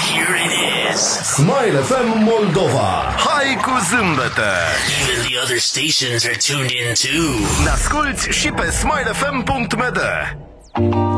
Here it is. Smile FM Moldova. Hai cu zâmbete! Even the other stations are tuned in too. Ne asculti și pe smilefm.md.